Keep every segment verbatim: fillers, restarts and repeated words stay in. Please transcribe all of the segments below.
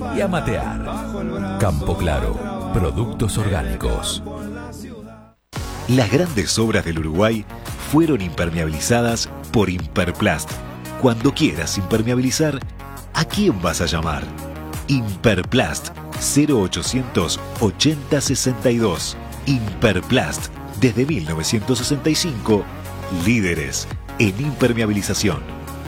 y a matear. Campo Claro, productos orgánicos. Las grandes obras del Uruguay fueron impermeabilizadas por Imperplast. Cuando quieras impermeabilizar, ¿a quién vas a llamar? Imperplast, cero ochocientos ochenta sesenta y dos. Imperplast, desde mil novecientos sesenta y cinco, líderes en impermeabilización.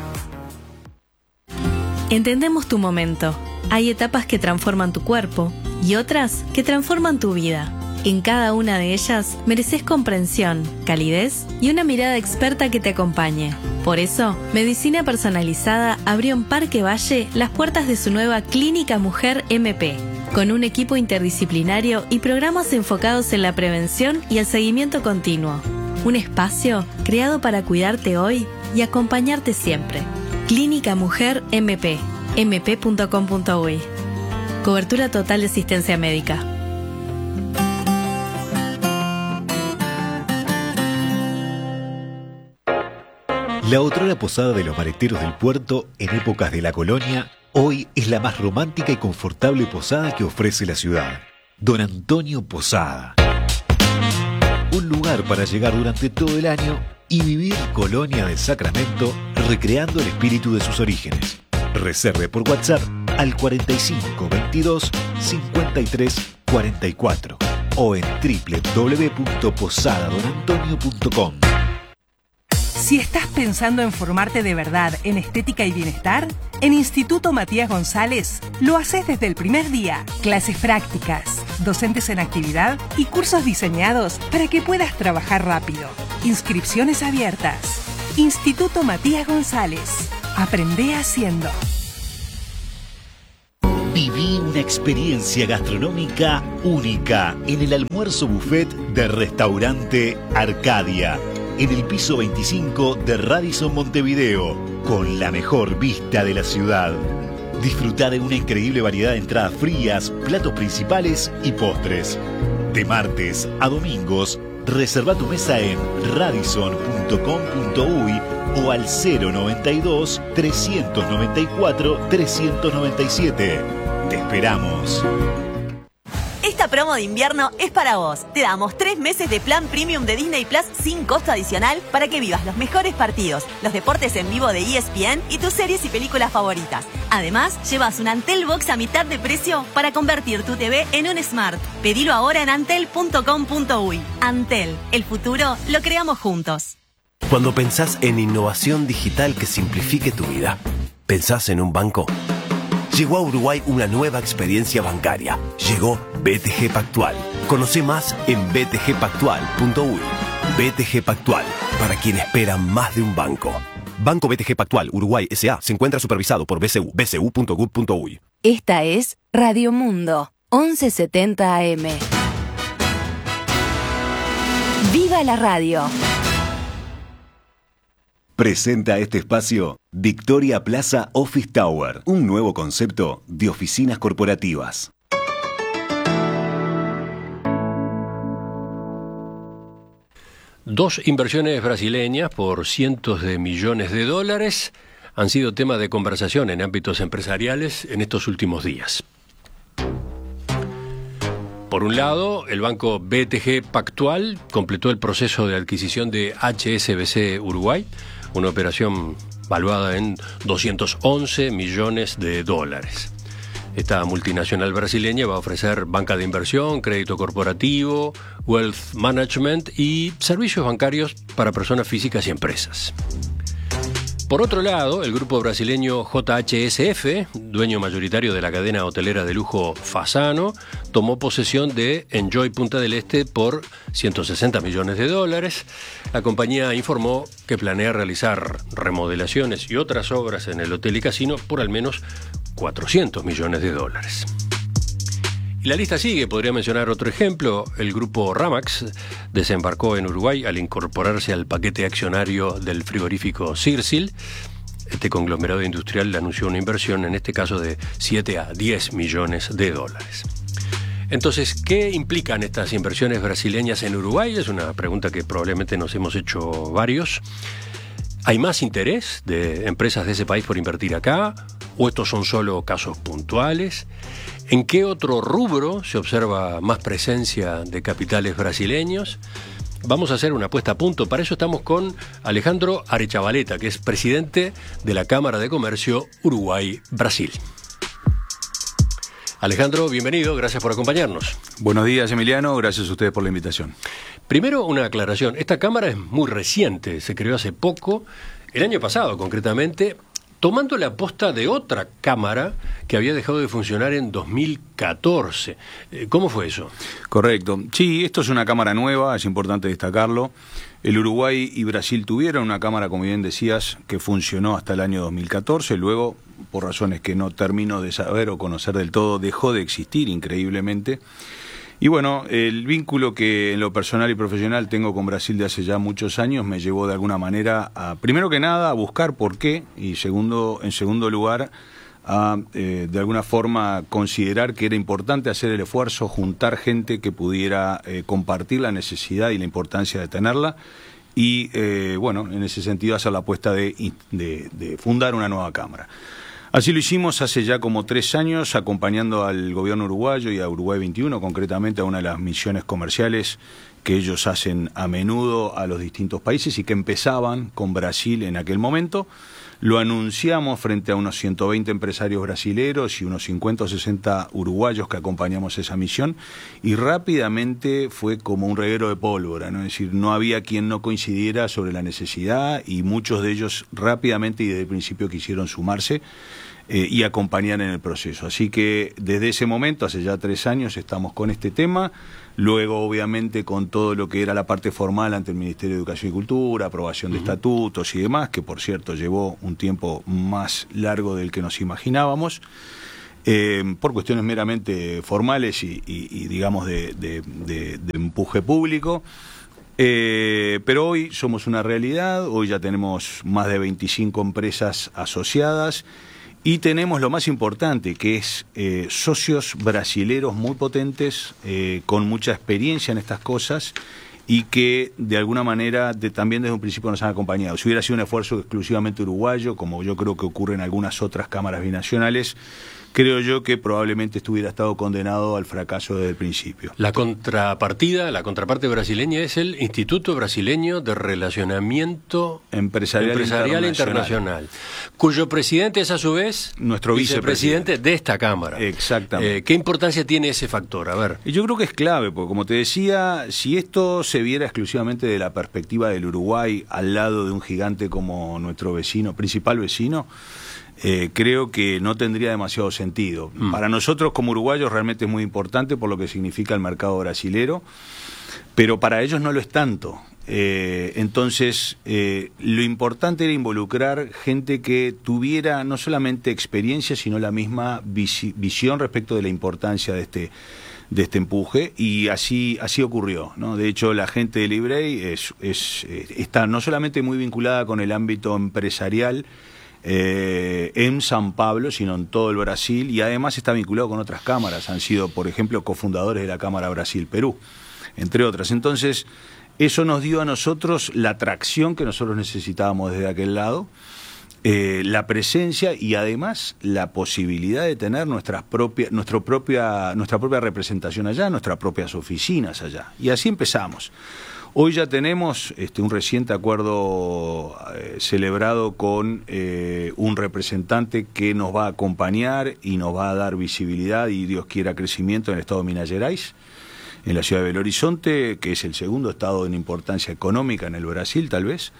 Entendemos tu momento. Hay etapas que transforman tu cuerpo y otras que transforman tu vida. En cada una de ellas mereces comprensión, calidez y una mirada experta que te acompañe. Por eso, Medicina Personalizada abrió en Parque Valle las puertas de su nueva Clínica Mujer M P, con un equipo interdisciplinario y programas enfocados en la prevención y el seguimiento continuo. Un espacio creado para cuidarte hoy y acompañarte siempre. Clínica Mujer M P, m p punto com punto u y. Cobertura total de asistencia médica. La otrora posada de los mareteros del puerto en épocas de la colonia, hoy es la más romántica y confortable posada que ofrece la ciudad. Don Antonio Posada. Un lugar para llegar durante todo el año y vivir Colonia del Sacramento, recreando el espíritu de sus orígenes. Reserve por WhatsApp al cuarenta y cinco veintidós cincuenta y tres cuarenta y cuatro o en doble u doble u doble u punto posada don antonio punto com. Si estás pensando en formarte de verdad en estética y bienestar, en Instituto Matías González lo haces desde el primer día. Clases prácticas, docentes en actividad y cursos diseñados para que puedas trabajar rápido. Inscripciones abiertas. Instituto Matías González. Aprende haciendo. Viví una experiencia gastronómica única en el almuerzo buffet de Restaurante Arcadia, en el piso veinticinco de Radisson Montevideo, con la mejor vista de la ciudad. Disfruta de una increíble variedad de entradas frías, platos principales y postres. De martes a domingos, reserva tu mesa en radisson punto com punto u y o al cero noventa y dos, trescientos noventa y cuatro, trescientos noventa y siete. Te esperamos. Esta promo de invierno es para vos. Te damos tres meses de plan premium de Disney Plus sin costo adicional para que vivas los mejores partidos, los deportes en vivo de E S P N y tus series y películas favoritas. Además, llevas un Antel Box a mitad de precio para convertir tu T V en un Smart. Pedilo ahora en antel punto com punto u y. Antel, el futuro lo creamos juntos. Cuando pensás en innovación digital que simplifique tu vida, ¿pensás en un banco? Llegó a Uruguay una nueva experiencia bancaria. Llegó B T G Pactual. Conoce más en b t g pactual punto u y. B T G Pactual, para quien espera más de un banco. Banco B T G Pactual Uruguay S A se encuentra supervisado por B C U, b c u punto gov punto u y. Esta es Radio Mundo, once setenta A M. ¡Viva la radio! Presenta este espacio Victoria Plaza Office Tower, un nuevo concepto de oficinas corporativas. Dos inversiones brasileñas por cientos de millones de dólares han sido tema de conversación en ámbitos empresariales en estos últimos días. Por un lado, el banco B T G Pactual completó el proceso de adquisición de H S B C Uruguay, una operación valuada en doscientos once millones de dólares. Esta multinacional brasileña va a ofrecer banca de inversión, crédito corporativo, wealth management y servicios bancarios para personas físicas y empresas. Por otro lado, el grupo brasileño J H S F, dueño mayoritario de la cadena hotelera de lujo Fasano, tomó posesión de Enjoy Punta del Este por ciento sesenta millones de dólares. La compañía informó que planea realizar remodelaciones y otras obras en el hotel y casino por al menos cuatrocientos millones de dólares. Y la lista sigue, podría mencionar otro ejemplo. El grupo Ramax desembarcó en Uruguay al incorporarse al paquete accionario del frigorífico Cirsil. Este conglomerado industrial anunció una inversión, en este caso de siete a diez millones de dólares. Entonces, ¿qué implican estas inversiones brasileñas en Uruguay? Es una pregunta que probablemente nos hemos hecho varios. ¿Hay más interés de empresas de ese país por invertir acá? ¿O estos son solo casos puntuales? ¿En qué otro rubro se observa más presencia de capitales brasileños? Vamos a hacer una puesta a punto. Para eso estamos con Alejandro Arechavaleta, que es presidente de la Cámara de Comercio Uruguay-Brasil. Alejandro, bienvenido, gracias por acompañarnos. Buenos días, Emiliano, gracias a ustedes por la invitación. Primero, una aclaración. Esta Cámara es muy reciente, se creó hace poco, el año pasado concretamente, tomando la posta de otra Cámara que había dejado de funcionar en dos mil catorce. ¿Cómo fue eso? Correcto. Sí, esto es una Cámara nueva, es importante destacarlo. El Uruguay y Brasil tuvieron una Cámara, como bien decías, que funcionó hasta el año dos mil catorce, luego, por razones que no termino de saber o conocer del todo, dejó de existir increíblemente. Y bueno, el vínculo que en lo personal y profesional tengo con Brasil de hace ya muchos años me llevó de alguna manera a, primero que nada, a buscar por qué, y segundo, en segundo lugar, a eh, de alguna forma considerar que era importante hacer el esfuerzo, juntar gente que pudiera eh, compartir la necesidad y la importancia de tenerla, y eh, bueno, en ese sentido hacer la apuesta de, de, de fundar una nueva Cámara. Así lo hicimos hace ya como tres años, acompañando al gobierno uruguayo y a Uruguay veintiuno, concretamente a una de las misiones comerciales que ellos hacen a menudo a los distintos países y que empezaban con Brasil en aquel momento. Lo anunciamos frente a unos ciento veinte empresarios brasileros y unos cincuenta o sesenta uruguayos que acompañamos esa misión, y rápidamente fue como un reguero de pólvora, ¿no? Es decir, no había quien no coincidiera sobre la necesidad, y muchos de ellos rápidamente y desde el principio quisieron sumarse eh, y acompañar en el proceso. Así que desde ese momento, hace ya tres años, estamos con este tema. Luego, obviamente, con todo lo que era la parte formal ante el Ministerio de Educación y Cultura, aprobación de uh-huh. estatutos y demás, que por cierto llevó un tiempo más largo del que nos imaginábamos, eh, por cuestiones meramente formales y, y, y digamos, de, de, de, de empuje público. Eh, pero hoy somos una realidad, hoy ya tenemos más de veinticinco empresas asociadas, y tenemos lo más importante, que es eh, socios brasileros muy potentes, eh, con mucha experiencia en estas cosas, y que de alguna manera de, también desde un principio nos han acompañado. Si hubiera sido un esfuerzo exclusivamente uruguayo, como yo creo que ocurre en algunas otras cámaras binacionales, creo yo que probablemente estuviera estado condenado al fracaso desde el principio. La contrapartida, la contraparte brasileña es el Instituto Brasileño de Relacionamiento Empresarial, Empresarial Internacional, Internacional, cuyo presidente es a su vez nuestro vicepresidente de esta Cámara. Exactamente. Eh, ¿Qué importancia tiene ese factor? A ver. Yo creo que es clave, porque como te decía, si esto se viera exclusivamente de la perspectiva del Uruguay al lado de un gigante como nuestro vecino, principal vecino, Eh, creo que no tendría demasiado sentido. Mm. Para nosotros como uruguayos realmente es muy importante por lo que significa el mercado brasilero, pero para ellos no lo es tanto. Eh, entonces, eh, lo importante era involucrar gente que tuviera no solamente experiencia, sino la misma vis- visión respecto de la importancia de este de este empuje, y así así ocurrió, ¿no? De hecho, la gente de Librey es, es, está no solamente muy vinculada con el ámbito empresarial Eh, en San Pablo, sino en todo el Brasil, y además está vinculado con otras cámaras. Han sido, por ejemplo, cofundadores de la Cámara Brasil-Perú, entre otras. Entonces, eso nos dio a nosotros la atracción que nosotros necesitábamos desde aquel lado, eh, la presencia y además la posibilidad de tener nuestras propias, nuestro propia, nuestra propia representación allá, nuestras propias oficinas allá. Y así empezamos. Hoy ya tenemos este, un reciente acuerdo eh, celebrado con eh, un representante que nos va a acompañar y nos va a dar visibilidad y, Dios quiera, crecimiento en el estado de Minas Gerais, en la ciudad de Belo Horizonte, que es el segundo estado en importancia económica en el Brasil, tal vez.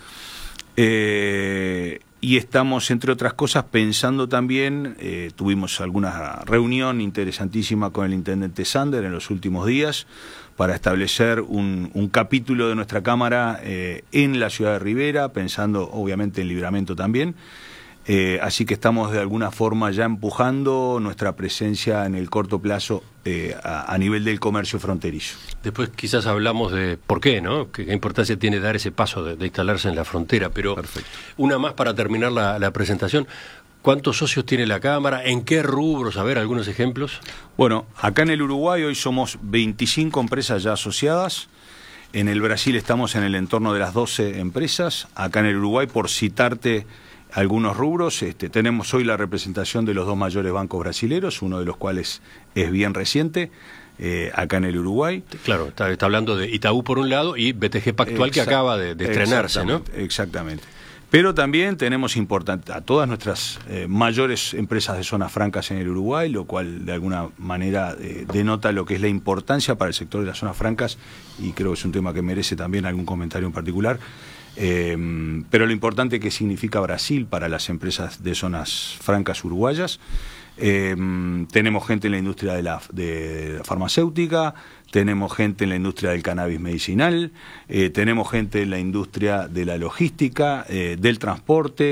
Eh, y estamos, entre otras cosas, pensando también, eh, tuvimos alguna reunión interesantísima con el intendente Sander en los últimos días, para establecer un, un capítulo de nuestra Cámara eh, en la ciudad de Rivera, pensando obviamente en Libramento también. Eh, así que estamos de alguna forma ya empujando nuestra presencia en el corto plazo eh, a, a nivel del comercio fronterizo. Después quizás hablamos de por qué, ¿no? ¿Qué, qué importancia tiene dar ese paso de, de instalarse en la frontera? Pero perfecto. Una más para terminar la, la presentación. ¿Cuántos socios tiene la Cámara? ¿En qué rubros? A ver, algunos ejemplos. Bueno, acá en el Uruguay hoy somos veinticinco empresas ya asociadas. En el Brasil estamos en el entorno de las doce empresas. Acá en el Uruguay, por citarte algunos rubros. Este, tenemos hoy la representación de los dos mayores bancos brasileros, uno de los cuales es bien reciente, eh, acá en el Uruguay. Claro, está, está hablando de Itaú por un lado y B T G Pactual, Exact- que acaba de, de estrenarse, ¿no? Exactamente. Pero también tenemos importante a todas nuestras eh, mayores empresas de zonas francas en el Uruguay, lo cual de alguna manera eh, denota lo que es la importancia para el sector de las zonas francas, y creo que es un tema que merece también algún comentario en particular. Eh, pero lo importante que significa Brasil para las empresas de zonas francas uruguayas. Eh, tenemos gente en la industria de la, de la farmacéutica, tenemos gente en la industria del cannabis medicinal, eh, tenemos gente en la industria de la logística, eh, del transporte,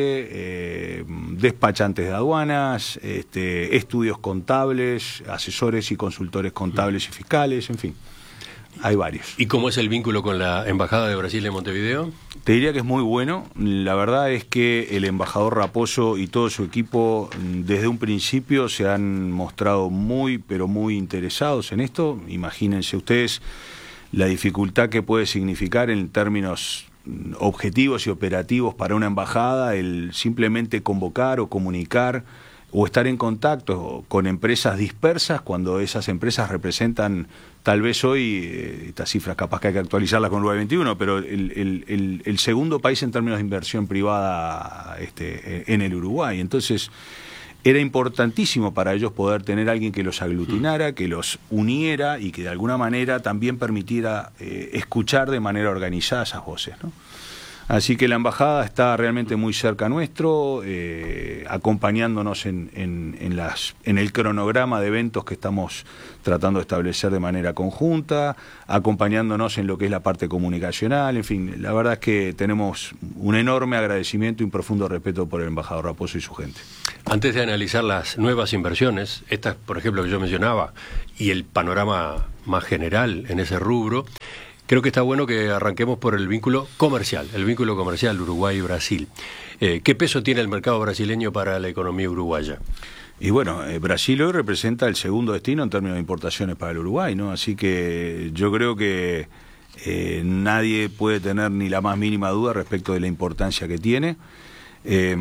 eh, despachantes de aduanas, este, estudios contables, asesores y consultores contables y fiscales, en fin. Hay varios. ¿Y cómo es el vínculo con la Embajada de Brasil en Montevideo? Te diría que es muy bueno. La verdad es que el embajador Raposo y todo su equipo desde un principio se han mostrado muy, pero muy interesados en esto. Imagínense ustedes la dificultad que puede significar en términos objetivos y operativos para una embajada el simplemente convocar o comunicar o estar en contacto con empresas dispersas cuando esas empresas representan, tal vez hoy, eh, estas cifras capaz que hay que actualizarlas con Uruguay veintiuno, pero el, el, el, el segundo país en términos de inversión privada este, en el Uruguay. Entonces, era importantísimo para ellos poder tener a alguien que los aglutinara, que los uniera y que de alguna manera también permitiera eh, escuchar de manera organizada esas voces, ¿no? Así que la embajada está realmente muy cerca nuestro, eh, acompañándonos en, en, en, las, en el cronograma de eventos que estamos tratando de establecer de manera conjunta, acompañándonos en lo que es la parte comunicacional, en fin, la verdad es que tenemos un enorme agradecimiento y un profundo respeto por el embajador Raposo y su gente. Antes de analizar las nuevas inversiones, estas, por ejemplo, que yo mencionaba, y el panorama más general en ese rubro, creo que está bueno que arranquemos por el vínculo comercial, el vínculo comercial Uruguay-Brasil. Eh, ¿Qué peso tiene el mercado brasileño para la economía uruguaya? Y bueno, eh, Brasil hoy representa el segundo destino en términos de importaciones para el Uruguay, ¿no? Así que yo creo que eh, nadie puede tener ni la más mínima duda respecto de la importancia que tiene. Eh,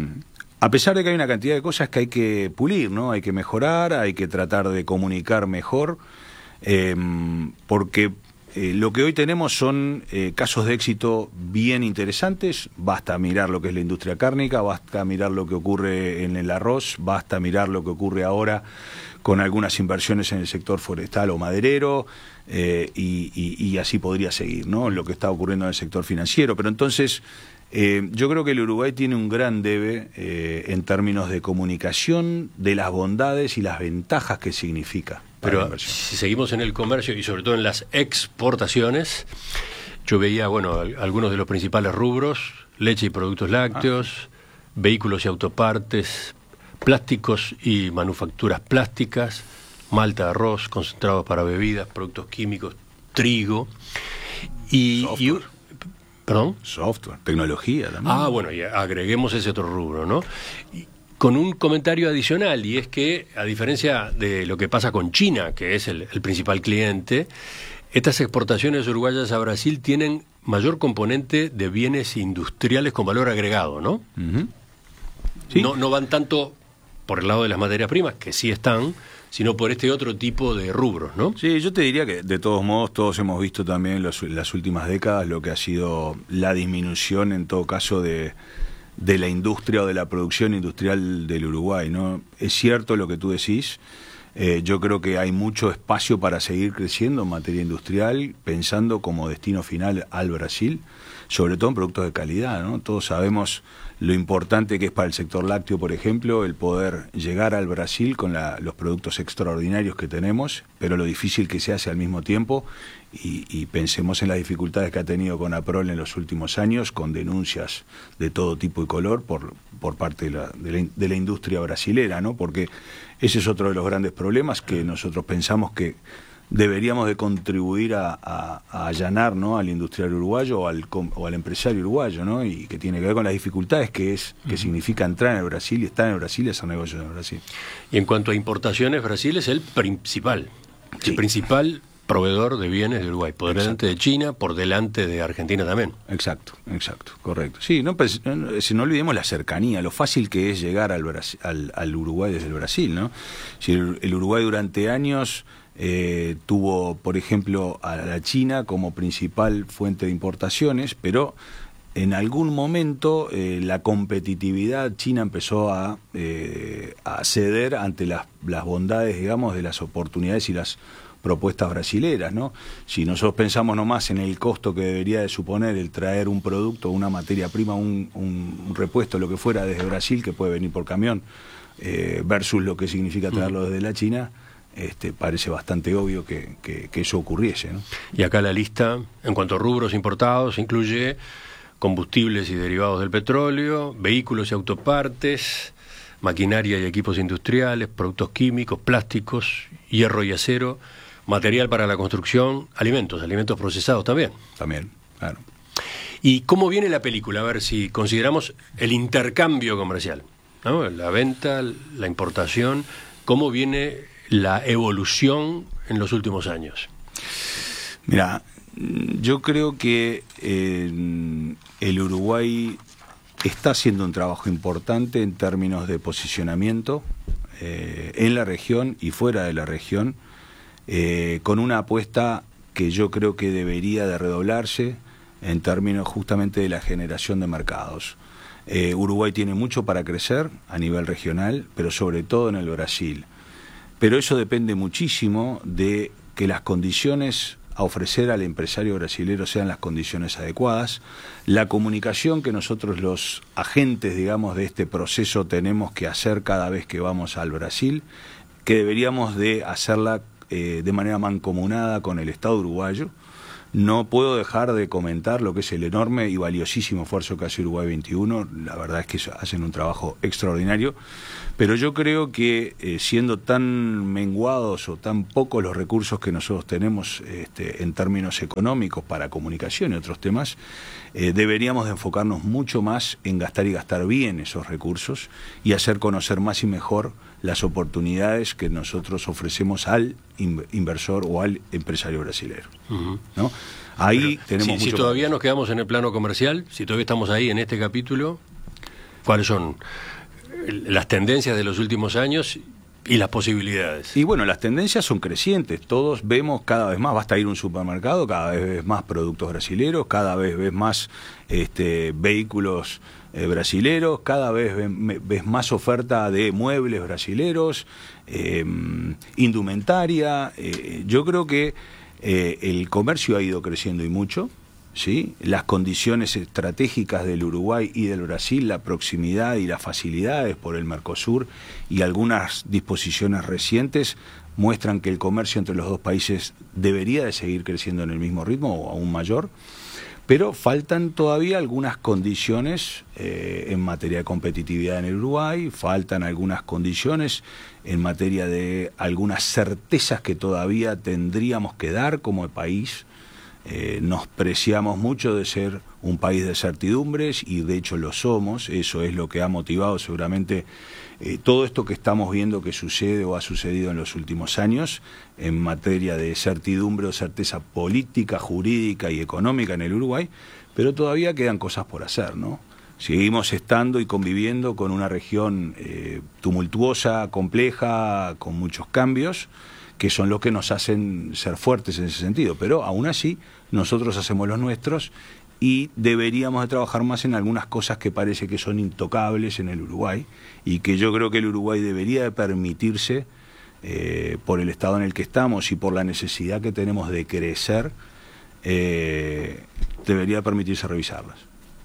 a pesar de que hay una cantidad de cosas que hay que pulir, ¿no? Hay que mejorar, hay que tratar de comunicar mejor, eh, porque Eh, lo que hoy tenemos son eh, casos de éxito bien interesantes. Basta mirar lo que es la industria cárnica, basta mirar lo que ocurre en el arroz, basta mirar lo que ocurre ahora con algunas inversiones en el sector forestal o maderero, eh, y, y, y así podría seguir, ¿no? Lo que está ocurriendo en el sector financiero. Pero entonces, eh, yo creo que el Uruguay tiene un gran debe eh, en términos de comunicación de las bondades y las ventajas que significa. Pero si seguimos en el comercio y sobre todo en las exportaciones, yo veía, bueno, algunos de los principales rubros: leche y productos lácteos, ah. vehículos y autopartes, plásticos y manufacturas plásticas, malta, arroz, concentrados para bebidas, productos químicos, trigo y... Software. y ¿Perdón? Software, tecnología también. Ah, bueno, y agreguemos ese otro rubro, ¿no? Y, con un comentario adicional, y es que, a diferencia de lo que pasa con China, que es el, el principal cliente, estas exportaciones uruguayas a Brasil tienen mayor componente de bienes industriales con valor agregado, ¿no? Uh-huh. ¿Sí? No, no van tanto por el lado de las materias primas, que sí están, sino por este otro tipo de rubros, ¿no? Sí, yo te diría que, de todos modos, todos hemos visto también en los, las últimas décadas lo que ha sido la disminución, en todo caso, de... de la industria o de la producción industrial del Uruguay, ¿no? Es cierto lo que tú decís, eh, yo creo que hay mucho espacio para seguir creciendo en materia industrial, pensando como destino final al Brasil, sobre todo en productos de calidad, ¿no? Todos sabemos lo importante que es para el sector lácteo, por ejemplo, el poder llegar al Brasil con la, los productos extraordinarios que tenemos, pero lo difícil que se hace al mismo tiempo, y, y pensemos en las dificultades que ha tenido con Aprol en los últimos años, con denuncias de todo tipo y color por, por parte de la, de, la, de la industria brasilera, ¿no? Porque ese es otro de los grandes problemas que nosotros pensamos que deberíamos de contribuir a, a, a allanar, ¿no?, al industrial uruguayo o al, o al empresario uruguayo, ¿no?, y que tiene que ver con las dificultades que es que uh-huh. significa entrar en el Brasil y estar en el Brasil y hacer negocios en el Brasil. Y en cuanto a importaciones, Brasil es el principal, sí. el principal proveedor de bienes de Uruguay, por delante de China, por delante de Argentina también. Exacto, exacto, correcto. Sí, no, pues, no, si no olvidemos la cercanía, lo fácil que es llegar al, Brasil, al, al Uruguay desde el Brasil, ¿no? Si el, el Uruguay durante años eh, tuvo, por ejemplo, a la China como principal fuente de importaciones, pero en algún momento eh, la competitividad china empezó a, eh, a ceder ante las, las bondades, digamos, de las oportunidades y las propuestas brasileras, ¿no? Si nosotros pensamos nomás en el costo que debería de suponer el traer un producto, una materia prima, un, un, un repuesto, lo que fuera desde Brasil, que puede venir por camión, eh, versus lo que significa traerlo desde la China, este, parece bastante obvio que, que, que eso ocurriese, ¿no? Y acá la lista, en cuanto a rubros importados, incluye combustibles y derivados del petróleo, vehículos y autopartes, maquinaria y equipos industriales, productos químicos, plásticos, hierro y acero, material para la construcción, alimentos, alimentos procesados también. También, claro. ¿Y cómo viene la película? A ver si consideramos el intercambio comercial, ¿no? La venta, la importación, ¿cómo viene la evolución en los últimos años? Mira, yo creo que eh, el Uruguay está haciendo un trabajo importante en términos de posicionamiento eh, en la región y fuera de la región, eh, con una apuesta que yo creo que debería de redoblarse en términos justamente de la generación de mercados. Eh, Uruguay tiene mucho para crecer a nivel regional, pero sobre todo en el Brasil. Pero eso depende muchísimo de que las condiciones a ofrecer al empresario brasilero sean las condiciones adecuadas, la comunicación que nosotros los agentes, digamos, de este proceso tenemos que hacer cada vez que vamos al Brasil, que deberíamos de hacerla eh, de manera mancomunada con el Estado uruguayo. No puedo dejar de comentar lo que es el enorme y valiosísimo esfuerzo que hace Uruguay veintiuno, la verdad es que hacen un trabajo extraordinario, pero yo creo que eh, siendo tan menguados o tan pocos los recursos que nosotros tenemos este, en términos económicos para comunicación y otros temas, eh, deberíamos de enfocarnos mucho más en gastar y gastar bien esos recursos y hacer conocer más y mejor las oportunidades que nosotros ofrecemos al inversor o al empresario brasilero, uh-huh. ¿no? Ahí Pero, tenemos si, mucho si todavía para... nos quedamos en el plano comercial, si todavía estamos ahí en este capítulo, ¿cuáles son las tendencias de los últimos años y las posibilidades? Y bueno, las tendencias son crecientes, todos vemos cada vez más, basta ir a un supermercado, cada vez ves más productos brasileros, cada vez ves más este, vehículos eh, brasileros, cada vez ves, ves más oferta de muebles brasileros, eh, indumentaria. Eh, yo creo que eh, el comercio ha ido creciendo y mucho, ¿sí? Las condiciones estratégicas del Uruguay y del Brasil, la proximidad y las facilidades por el Mercosur y algunas disposiciones recientes muestran que el comercio entre los dos países debería de seguir creciendo en el mismo ritmo o aún mayor, pero faltan todavía algunas condiciones eh, en materia de competitividad en el Uruguay, faltan algunas condiciones en materia de algunas certezas que todavía tendríamos que dar como país. Eh, nos preciamos mucho de ser un país de certidumbres y de hecho lo somos, eso es lo que ha motivado seguramente eh, todo esto que estamos viendo que sucede o ha sucedido en los últimos años en materia de certidumbre o certeza política, jurídica y económica en el Uruguay, pero todavía quedan cosas por hacer, ¿no? Seguimos estando y conviviendo con una región eh, tumultuosa, compleja, con muchos cambios, que son los que nos hacen ser fuertes en ese sentido, pero aún así nosotros hacemos los nuestros y deberíamos de trabajar más en algunas cosas que parece que son intocables en el Uruguay y que yo creo que el Uruguay debería de permitirse, eh, por el estado en el que estamos y por la necesidad que tenemos de crecer, eh, debería permitirse revisarlas.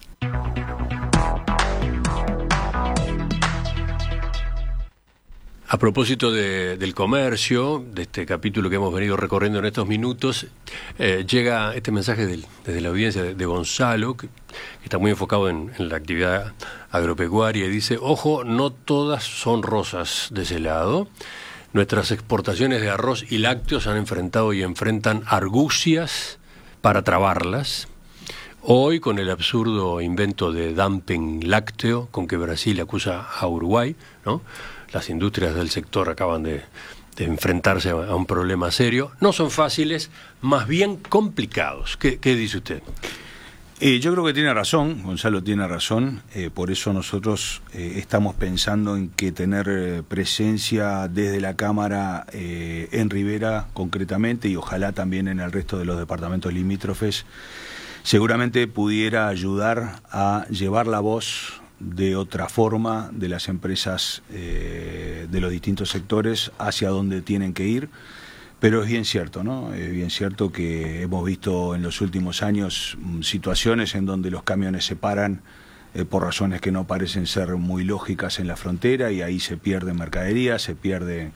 A propósito de, del comercio, de este capítulo que hemos venido recorriendo en estos minutos, eh, llega este mensaje del, desde la audiencia de, de Gonzalo, que, que está muy enfocado en, en la actividad agropecuaria, y dice: ojo, no todas son rosas de ese lado. Nuestras exportaciones de arroz y lácteos han enfrentado y enfrentan argucias para trabarlas. Hoy, con el absurdo invento de dumping lácteo con que Brasil acusa a Uruguay, ¿no? Las industrias del sector acaban de, este, enfrentarse a, a un problema serio. No son fáciles, más bien complicados. ¿Qué, qué dice usted? Eh, yo creo que tiene razón, Gonzalo tiene razón, eh, por eso nosotros eh, estamos pensando en que tener eh, presencia desde la Cámara eh, en Rivera concretamente y ojalá también en el resto de los departamentos limítrofes, seguramente pudiera ayudar a llevar la voz de otra forma de las empresas eh, de los distintos sectores hacia donde tienen que ir. Pero es bien cierto, ¿no? Es bien cierto que hemos visto en los últimos años situaciones en donde los camiones se paran eh, por razones que no parecen ser muy lógicas en la frontera y ahí se pierde mercadería, se pierde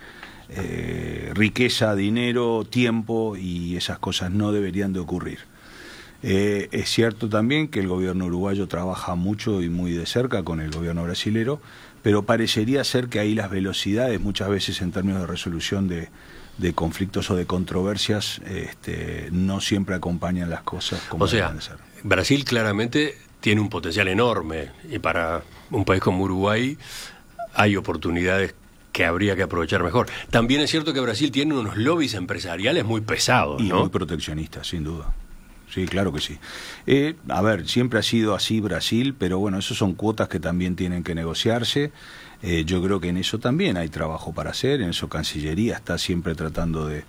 eh, riqueza, dinero, tiempo y esas cosas no deberían de ocurrir. Eh, es cierto también que el gobierno uruguayo trabaja mucho y muy de cerca con el gobierno brasilero, pero parecería ser que ahí las velocidades muchas veces en términos de resolución de de conflictos o de controversias, este, no siempre acompañan las cosas como o sea, deben ser. Brasil claramente tiene un potencial enorme y para un país como Uruguay hay oportunidades que habría que aprovechar mejor. También es cierto que Brasil tiene unos lobbies empresariales muy pesados, y ¿no? muy proteccionistas, sin duda. Sí, claro que sí. Eh, a ver, siempre ha sido así Brasil, pero bueno, eso son cuotas que también tienen que negociarse. Eh, yo creo que en eso también hay trabajo para hacer, en eso Cancillería está siempre tratando de,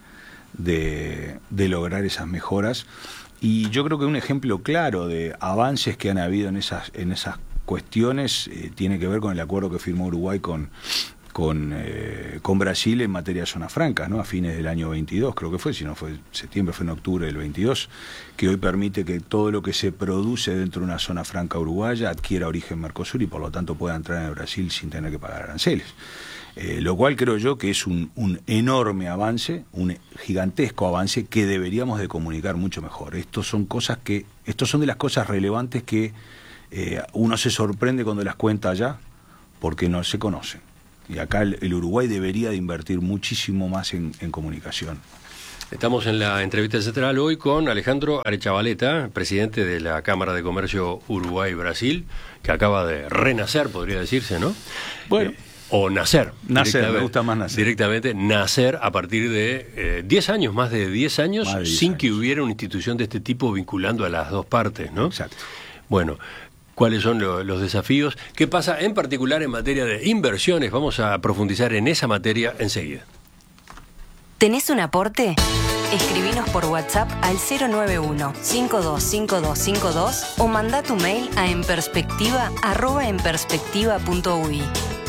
de, de lograr esas mejoras. Y yo creo que un ejemplo claro de avances que han habido en esas, en esas cuestiones eh, tiene que ver con el acuerdo que firmó Uruguay con... Con, eh, con Brasil en materia de zona franca, ¿no? A fines del año veintidós, creo que fue, si no fue septiembre, fue en octubre del veintidós, que hoy permite que todo lo que se produce dentro de una zona franca uruguaya adquiera origen Mercosur y por lo tanto pueda entrar en Brasil sin tener que pagar aranceles. Eh, lo cual creo yo que es un, un enorme avance, un gigantesco avance que deberíamos de comunicar mucho mejor. Estos son cosas que, estos son de las cosas relevantes que eh, uno se sorprende cuando las cuenta allá porque no se conocen. Y acá el, el Uruguay debería de invertir muchísimo más en, en comunicación. Estamos en la entrevista central hoy con Alejandro Arechavaleta, presidente de la Cámara de Comercio Uruguay-Brasil, que acaba de renacer, podría decirse, ¿no? Bueno. Eh, o nacer. Nacer, me gusta más nacer. Directamente nacer a partir de eh, diez años, más de diez años, de diez sin años. que hubiera una institución de este tipo vinculando a las dos partes, ¿no? Exacto. Bueno, ¿cuáles son lo, los desafíos? ¿Qué pasa en particular en materia de inversiones? Vamos a profundizar en esa materia enseguida. ¿Tenés un aporte? Escribinos por WhatsApp al cero nueve uno, cinco dos cinco dos cinco dos o mandá tu mail a enperspectiva arroba enperspectiva punto uy.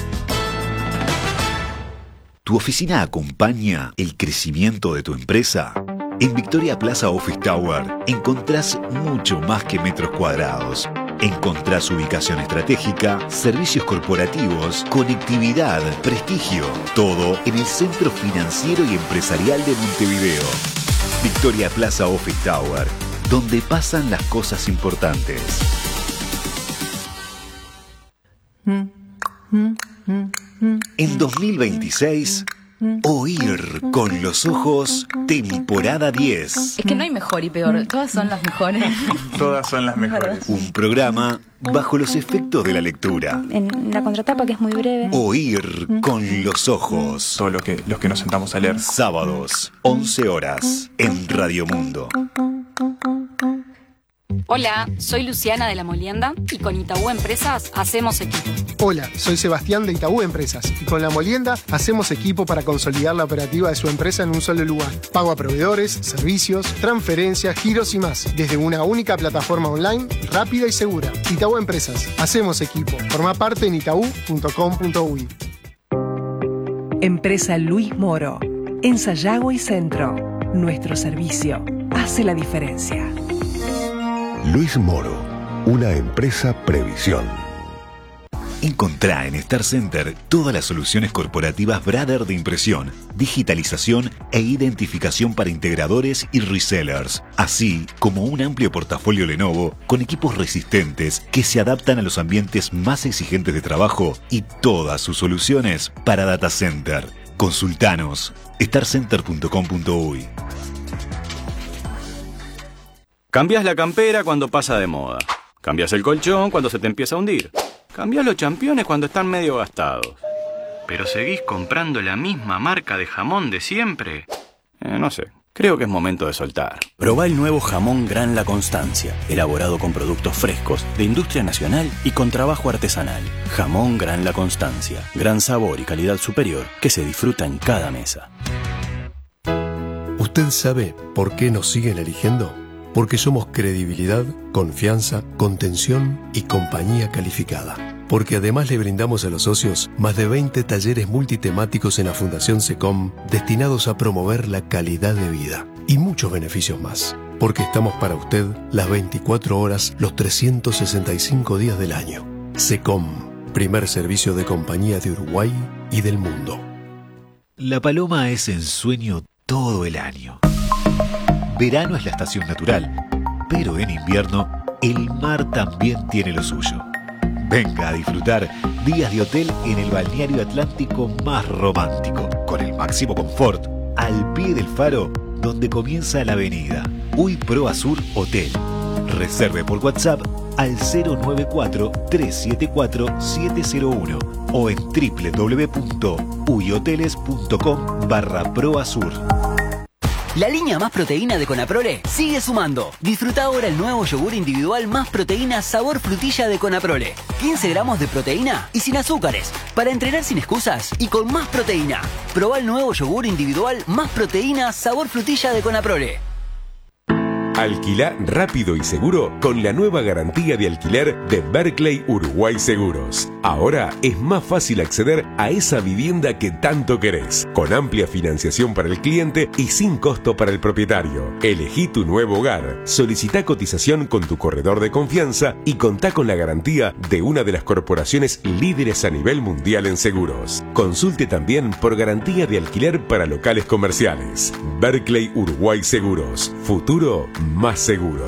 ¿Tu oficina acompaña el crecimiento de tu empresa? En Victoria Plaza Office Tower encontrás mucho más que metros cuadrados. Encontrás ubicación estratégica, servicios corporativos, conectividad, prestigio. Todo en el centro financiero y empresarial de Montevideo. Victoria Plaza Office Tower, donde pasan las cosas importantes. En dos mil veintiséis... Oír con los ojos, temporada diez. Es que no hay mejor y peor, todas son las mejores. Todas son las mejores. Un programa bajo los efectos de la lectura. En la contratapa, que es muy breve. Oír con los ojos. Todo lo que, los que nos sentamos a leer. Sábados, once horas, en Radio Mundo. Hola, soy Luciana de La Molienda y con Itaú Empresas hacemos equipo. Hola, soy Sebastián de Itaú Empresas y con La Molienda hacemos equipo para consolidar la operativa de su empresa en un solo lugar. Pago a proveedores, servicios, transferencias, giros y más, desde una única plataforma online, rápida y segura. Itaú Empresas, hacemos equipo. Forma parte en itaú punto com punto uy. Empresa Luis Moro, en Sayago y Centro. Nuestro servicio hace la diferencia. Luis Moro, una empresa Previsión. Encontrá en Star Center todas las soluciones corporativas Brother de impresión, digitalización e identificación para integradores y resellers, así como un amplio portafolio Lenovo con equipos resistentes que se adaptan a los ambientes más exigentes de trabajo y todas sus soluciones para data center. Consultanos star center punto com punto uy. Cambias la campera cuando pasa de moda. Cambias el colchón cuando se te empieza a hundir. Cambias los championes cuando están medio gastados. ¿Pero seguís comprando la misma marca de jamón de siempre? Eh, no sé. Creo que es momento de soltar. Probá el nuevo jamón Gran La Constancia, elaborado con productos frescos, de industria nacional y con trabajo artesanal. Jamón Gran La Constancia, gran sabor y calidad superior que se disfruta en cada mesa. ¿Usted sabe por qué nos siguen eligiendo? Porque somos credibilidad, confianza, contención y compañía calificada. Porque además le brindamos a los socios más de veinte talleres multitemáticos en la Fundación SECOM destinados a promover la calidad de vida y muchos beneficios más. Porque estamos para usted las veinticuatro horas, los trescientos sesenta y cinco días del año. SECOM, primer servicio de compañía de Uruguay y del mundo. La paloma es ensueño todo el año. Verano es la estación natural, pero en invierno el mar también tiene lo suyo. Venga a disfrutar días de hotel en el balneario atlántico más romántico, con el máximo confort, al pie del faro donde comienza la avenida. Uy Pro Azur Hotel. Reserve por WhatsApp al cero nueve cuatro, tres siete cuatro, siete cero uno o en doble u doble u doble u punto uyoteles punto com barra proazur. La línea Más Proteína de Conaprole sigue sumando. Disfruta ahora el nuevo yogur individual Más Proteína sabor frutilla de Conaprole. quince gramos de proteína y sin azúcares. Para entrenar sin excusas y con más proteína. Probá el nuevo yogur individual Más Proteína sabor frutilla de Conaprole. Alquilá rápido y seguro con la nueva garantía de alquiler de Berkeley Uruguay Seguros. Ahora es más fácil acceder a esa vivienda que tanto querés, con amplia financiación para el cliente y sin costo para el propietario. Elegí tu nuevo hogar, solicitá cotización con tu corredor de confianza y contá con la garantía de una de las corporaciones líderes a nivel mundial en seguros. Consulte también por garantía de alquiler para locales comerciales. Berkeley Uruguay Seguros. Futuro más seguro.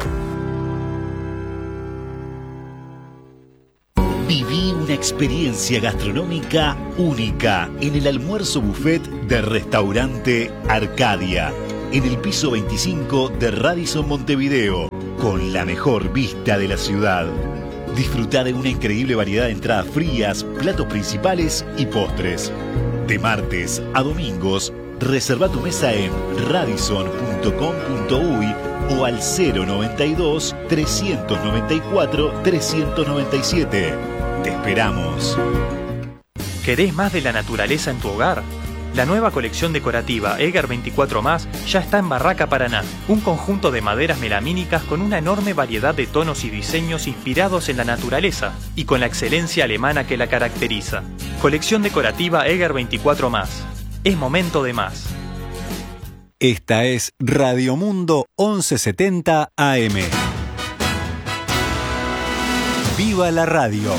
Viví una experiencia gastronómica única en el almuerzo buffet de Restaurante Arcadia, en el piso veinticinco de Radisson Montevideo, con la mejor vista de la ciudad. Disfruta de una increíble variedad de entradas frías, platos principales y postres. De martes a domingos, reserva tu mesa en radisson punto com punto uy o al cero noventa y dos, trescientos noventa y cuatro, trescientos noventa y siete. Te esperamos. ¿Querés más de la naturaleza en tu hogar? La nueva colección decorativa Eger veinticuatro más ya está en Barraca Paraná, un conjunto de maderas melamínicas con una enorme variedad de tonos y diseños inspirados en la naturaleza y con la excelencia alemana que la caracteriza. Colección decorativa Eger veinticuatro más. Es momento de más. Esta es Radio Mundo once setenta A M. ¡Viva la radio!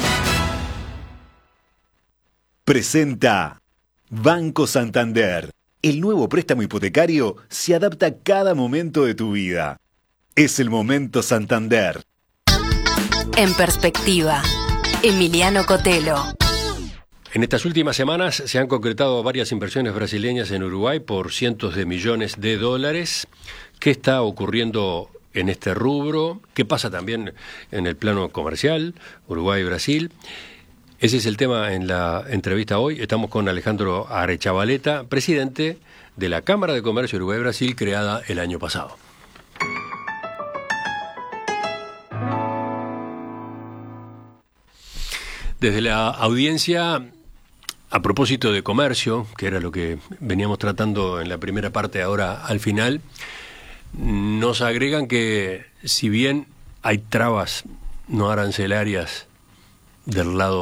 Presenta Banco Santander. El nuevo préstamo hipotecario se adapta a cada momento de tu vida. Es el momento Santander. En perspectiva, Emiliano Cotelo. En estas últimas semanas se han concretado varias inversiones brasileñas en Uruguay por cientos de millones de dólares. ¿Qué está ocurriendo en este rubro? ¿Qué pasa también en el plano comercial, Uruguay y Brasil? Ese es el tema en la entrevista hoy. Estamos con Alejandro Arechavaleta, presidente de la Cámara de Comercio Uruguay-Brasil, creada el año pasado. Desde la audiencia, a propósito de comercio, que era lo que veníamos tratando en la primera parte, ahora al final, nos agregan que si bien hay trabas no arancelarias del lado